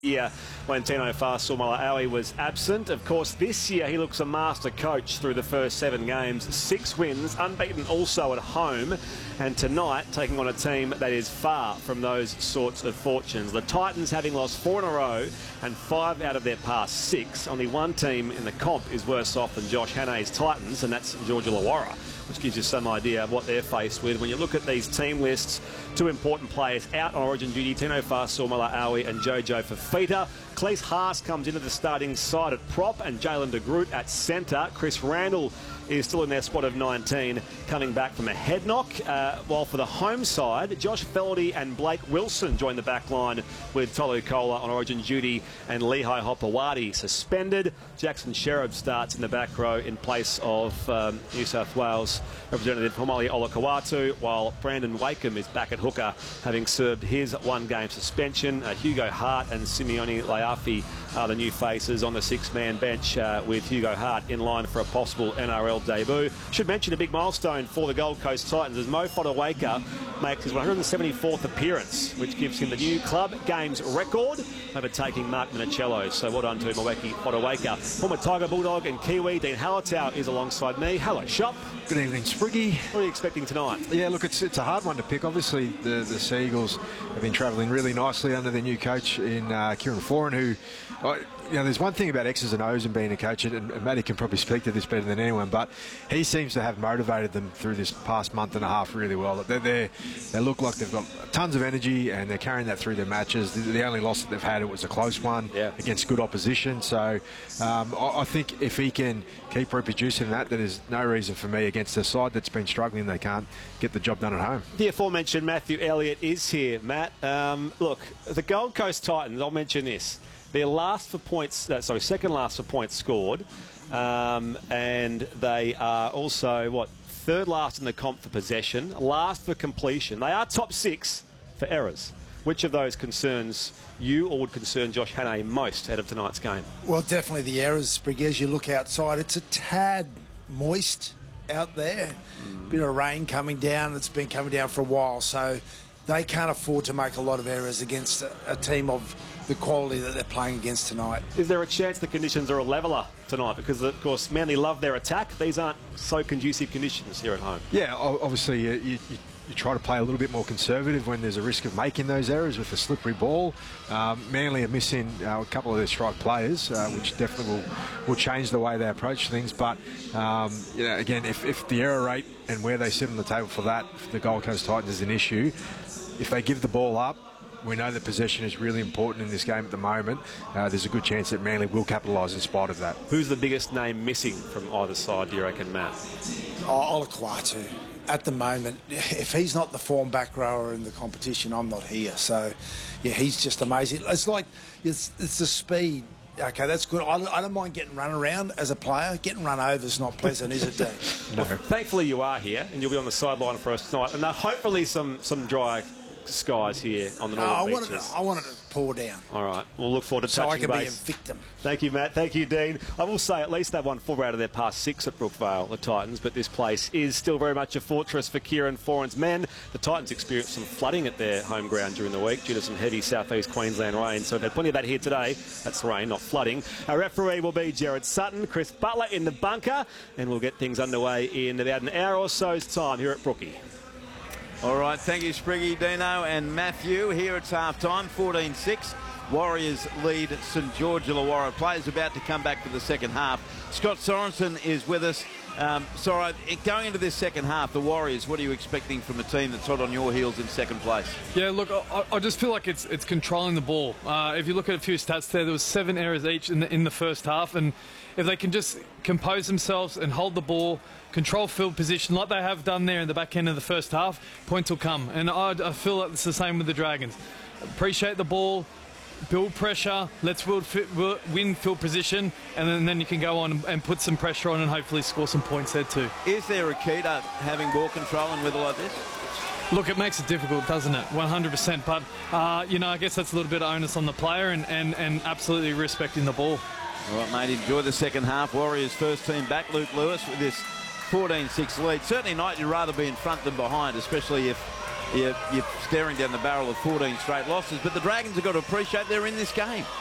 year when Tino Fa'asuamaleaui was absent. Of course, this year he looks a master coach through the first 7 games. 6 wins, unbeaten also at home. And tonight, taking on a team that is far from those sorts of fortunes. The Titans having lost 4 in a row and 5 out of their past 6. Only one team in the comp is worse off than Josh Hanne's Titans, and that's Georgia Illawarra, which gives you some idea of what they're faced with. When you look at these team lists, 2 important players out on Origin duty, Tino Fa'asuamaleaui and Jojo Fifita. Cleese Haas comes into the starting side at prop and Jalen de Groot at centre. Chris Randall is still in their squad of 19, coming back from a head knock. While for the home side, Josh Feldy and Blake Wilson join the back line with Tolu Kola on Origin duty and Lehigh Hopewadi suspended. Jackson Sherab starts in the back row in place of New South Wales representative Homoli Olakawatu, while Brandon Wakeham is back at hooker, having served his 1-game suspension. Hugo Hart and Simeone Laiafi are the new faces on the 6-man bench, with Hugo Hart in line for a possible NRL debut. Should mention a big milestone for the Gold Coast Titans as Mo Fotuaika makes his 174th appearance, which gives him the new club games record, overtaking Mark Minicello. So well done to Moeki Fotuaika. Former Tiger Bulldog and Kiwi Dean Hallertau is alongside me. Hello, Shop. Good evening, Spriggy. What are you expecting tonight? Yeah, look, it's a hard one to pick. Obviously, the Seagulls have been travelling really nicely under their new coach in Kieran Foran, who, there's one thing about X's and O's and being a coach, and Matty can probably speak to this better than anyone, but he seems to have motivated them through this past month and a half really well. They look like they've got tons of energy and they're carrying that through their matches. The only loss that they've had, it was a close one against good opposition. So I think if he can keep reproducing that, there's no reason for me against a side that's been struggling, they can't get the job done at home. The aforementioned Matthew Elliott is here, Matt. Look, the Gold Coast Titans, I'll mention this. They're second last for points scored, and they are also, third last in the comp for possession, last for completion. They are top 6 for errors. Which of those concerns you or would concern Josh Hannay most out of tonight's game? Well, definitely the errors, Spriggy. As you look outside, it's a tad moist out there. Bit of rain coming down. It's been coming down for a while, so they can't afford to make a lot of errors against a team of the quality that they're playing against tonight. Is there a chance the conditions are a leveller tonight? Because, of course, Manly love their attack. These aren't so conducive conditions here at home. Yeah, obviously you try to play a little bit more conservative when there's a risk of making those errors with a slippery ball. Manly are missing a couple of their strike players, which definitely will change the way they approach things. But, again, if the error rate and where they sit on the table for that, for the Gold Coast Titans is an issue, if they give the ball up, we know that possession is really important in this game at the moment. There's a good chance that Manly will capitalise in spite of that. Who's the biggest name missing from either side, do you reckon, Matt? Olakwatu. At the moment, if he's not the form back rower in the competition, I'm not here. So, yeah, he's just amazing. It's like, it's the speed. Okay, that's good. I don't mind getting run around as a player. Getting run over is not pleasant, is it, Dean? No. Well, thankfully you are here, and you'll be on the sideline for us tonight. And hopefully some dry skies here on the northern beaches. I wanted to pour down. All right. We'll look forward to touching base. So I can be a victim. Thank you, Matt. Thank you, Dean. I will say at least they've won 4 out of their past 6 at Brookvale, the Titans, but this place is still very much a fortress for Kieran Foran's men. The Titans experienced some flooding at their home ground during the week due to some heavy southeast Queensland rain, so we've had plenty of that here today. That's rain, not flooding. Our referee will be Jared Sutton, Chris Butler in the bunker, and we'll get things underway in about an hour or so's time here at Brookie. All right, thank you, Spriggy, Dino and Matthew. Here it's half-time, 14-6. Warriors lead St George Illawarra. Players about to come back for the second half. Scott Sorensen is with us. Sorry, going into this second half, the Warriors, what are you expecting from a team that's hot on your heels in second place? Yeah, look, I just feel like it's controlling the ball. If you look at a few stats there was 7 errors each in the first half, and if they can just compose themselves and hold the ball, control field position like they have done there in the back end of the first half, points will come. And I feel like it's the same with the Dragons. Appreciate the ball, build pressure, let's win field position, and then you can go on and put some pressure on and hopefully score some points there too. Is there a key to having ball control in weather like this? Look, it makes it difficult, doesn't it? 100%. But, I guess that's a little bit of onus on the player and absolutely respecting the ball. All right, mate, enjoy the second half. Warriors first team back, Luke Lewis, with this 14-6 lead. Certainly not, you'd rather be in front than behind, especially if you're staring down the barrel of 14 straight losses. But the Dragons have got to appreciate they're in this game.